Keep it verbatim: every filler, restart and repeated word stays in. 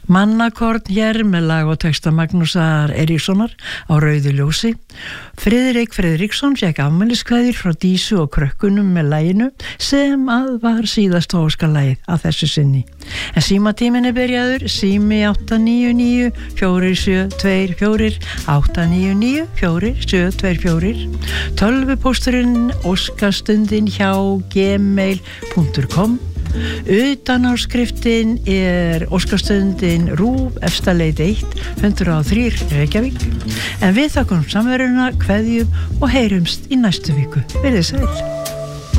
Mannakorn hér með lag og texta Magnúsar Eiríkssonar á rauðu ljósi. Friðrik Friðriksson fékk afmæliskveðjur frá Dísu og krökkunum með laginu sem að var síðasta óskalagið að þessu sinni. En símatíminn er byrjaður, sími átta níu níu fjögur sjö tvö fjögur, átta níu níu fjögur sjö tvö fjögur, tölvupósturinn óskastundin hjá gmail punktur com. Utan á skriftin er óskastundin RÚV Efstaleiti eitt hundrað og þrjú Reykjavík. En við þakkum samveruna, kveðjum og heyrumst í næstu viku. Verið sæl.